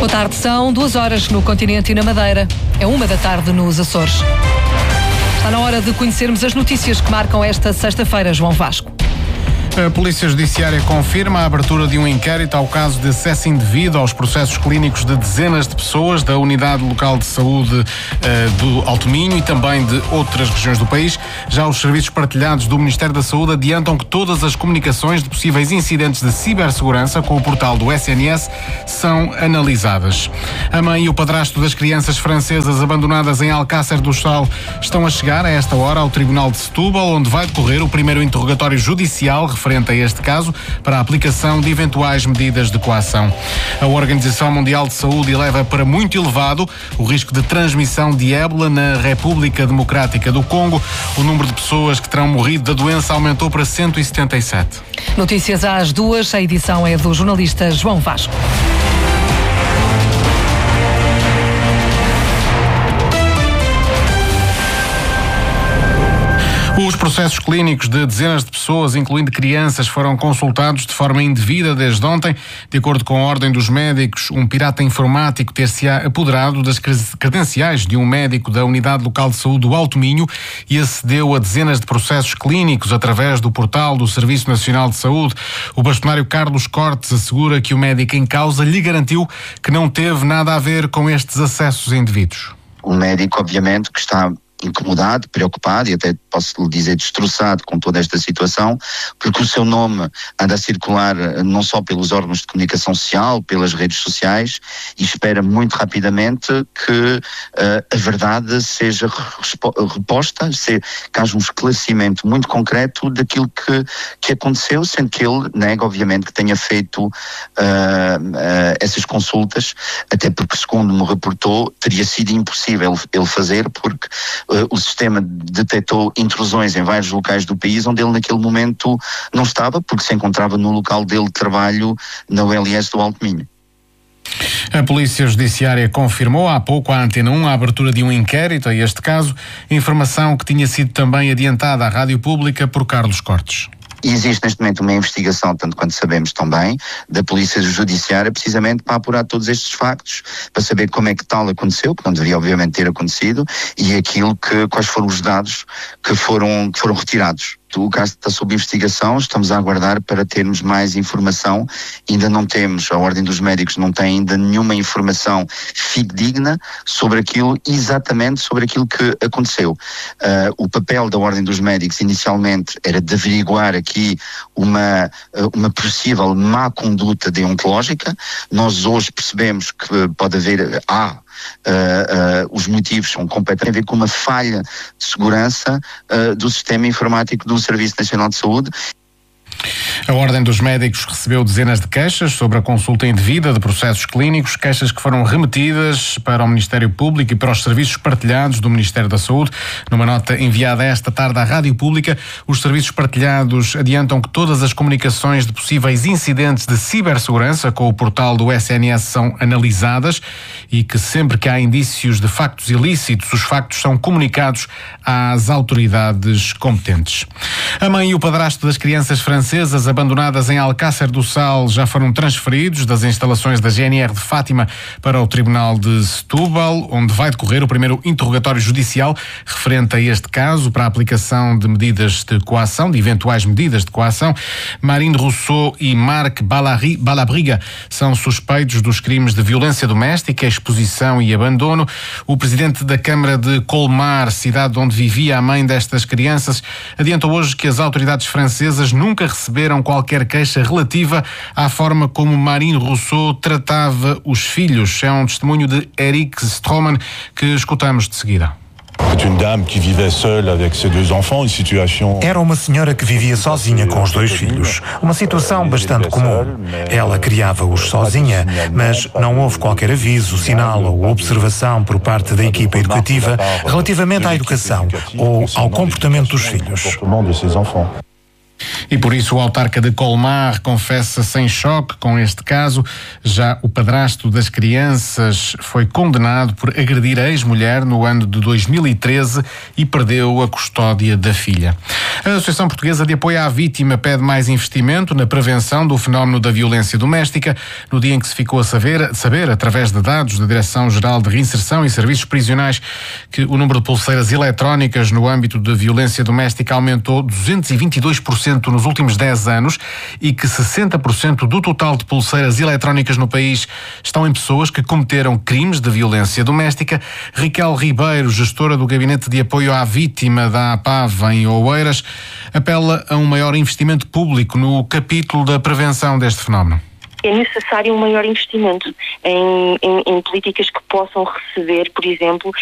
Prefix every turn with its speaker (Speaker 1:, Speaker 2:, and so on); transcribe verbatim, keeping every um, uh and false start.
Speaker 1: Boa tarde, são duas horas no continente e na Madeira. É uma da tarde nos Açores. Está na hora de conhecermos as notícias que marcam esta sexta-feira, João Vasco.
Speaker 2: A Polícia Judiciária confirma a abertura de um inquérito ao caso de acesso indevido aos processos clínicos de dezenas de pessoas da Unidade Local de Saúde uh, do Alto Minho e também de outras regiões do país. Já os serviços partilhados do Ministério da Saúde adiantam que todas as comunicações de possíveis incidentes de cibersegurança com o portal do S N S são analisadas. A mãe e o padrasto das crianças francesas abandonadas em Alcácer do Sal estão a chegar a esta hora ao Tribunal de Setúbal, onde vai decorrer o primeiro interrogatório judicial referente a este caso, para a aplicação de eventuais medidas de coação. A Organização Mundial de Saúde eleva para muito elevado o risco de transmissão de ébola na República Democrática do Congo. O número de pessoas que terão morrido da doença aumentou para cento e setenta e sete.
Speaker 1: Notícias às duas, a edição é do jornalista João Vasco.
Speaker 2: Os processos clínicos de dezenas de pessoas, incluindo crianças, foram consultados de forma indevida desde ontem. De acordo com a Ordem dos Médicos, um pirata informático ter-se-á apoderado das credenciais de um médico da Unidade Local de Saúde do Alto Minho e acedeu a dezenas de processos clínicos através do portal do Serviço Nacional de Saúde. O bastonário Carlos Cortes assegura que o médico em causa lhe garantiu que não teve nada a ver com estes acessos indevidos.
Speaker 3: O médico, obviamente, que está incomodado, preocupado e até posso lhe dizer destroçado com toda esta situação, porque o seu nome anda a circular não só pelos órgãos de comunicação social, pelas redes sociais, e espera muito rapidamente que uh, a verdade seja reposta, se, que haja um esclarecimento muito concreto daquilo que, que aconteceu, sendo que ele nega, obviamente, que tenha feito uh, uh, essas consultas, até porque, segundo me reportou, teria sido impossível ele fazer, porque o sistema detectou intrusões em vários locais do país onde ele naquele momento não estava, porque se encontrava no local dele de trabalho na U L S do Alto Minho.
Speaker 2: A Polícia Judiciária confirmou há pouco à Antena um a abertura de um inquérito a este caso, informação que tinha sido também adiantada à Rádio Pública por Carlos Cortes.
Speaker 3: Existe neste momento uma investigação, tanto quanto sabemos também, da Polícia Judiciária, precisamente para apurar todos estes factos, para saber como é que tal aconteceu, porque não deveria obviamente ter acontecido, e aquilo que, quais foram os dados que foram, que foram retirados. O caso está sob investigação, estamos a aguardar para termos mais informação. Ainda não temos, a Ordem dos Médicos não tem ainda nenhuma informação fidedigna sobre aquilo, exatamente sobre aquilo que aconteceu. Uh, o papel da Ordem dos Médicos inicialmente era de averiguar aqui uma, uma possível má conduta deontológica. Nós hoje percebemos que pode haver, há, Uh, uh, os motivos são completamente a ver com uma falha de segurança uh, do sistema informático do Serviço Nacional de Saúde.
Speaker 2: A Ordem dos Médicos recebeu dezenas de queixas sobre a consulta indevida de processos clínicos, queixas que foram remetidas para o Ministério Público e para os serviços partilhados do Ministério da Saúde. Numa nota enviada esta tarde à Rádio Pública, os serviços partilhados adiantam que todas as comunicações de possíveis incidentes de cibersegurança com o portal do S N S são analisadas e que sempre que há indícios de factos ilícitos, os factos são comunicados às autoridades competentes. A mãe e o padrasto das crianças francesas abandonadas em Alcácer do Sal já foram transferidos das instalações da G N R de Fátima para o Tribunal de Setúbal, onde vai decorrer o primeiro interrogatório judicial referente a este caso para a aplicação de medidas de coação, de eventuais medidas de coação. Marine Rousseau e Marc Balari, Balabriga são suspeitos dos crimes de violência doméstica, exposição e abandono. O presidente da Câmara de Colmar, cidade onde vivia a mãe destas crianças, adiantou hoje que as autoridades francesas nunca receberam qualquer queixa relativa à forma como Marine Rousseau tratava os filhos. É um testemunho de Eric Stroman que escutamos de seguida.
Speaker 4: Era uma senhora que vivia sozinha com os dois filhos. Uma situação bastante comum. Ela criava-os sozinha, mas não houve qualquer aviso, sinal ou observação por parte da equipa educativa relativamente à educação ou ao comportamento dos filhos.
Speaker 2: E por isso o autarca de Colmar confessa-se em choque com este caso. Já o padrasto das crianças foi condenado por agredir a ex-mulher no ano de dois mil e treze e perdeu a custódia da filha. A Associação Portuguesa de Apoio à Vítima pede mais investimento na prevenção do fenómeno da violência doméstica. No dia em que se ficou a saber, saber através de dados da Direção-Geral de Reinserção e Serviços Prisionais, que o número de pulseiras eletrónicas no âmbito da violência doméstica aumentou duzentos e vinte e dois por cento nos últimos dez anos e que sessenta por cento do total de pulseiras eletrónicas no país estão em pessoas que cometeram crimes de violência doméstica. Raquel Ribeiro, gestora do Gabinete de Apoio à Vítima da APAV em Oeiras, apela a um maior investimento público no capítulo da prevenção deste fenómeno.
Speaker 5: É necessário um maior investimento em, em, em políticas que possam receber, por exemplo,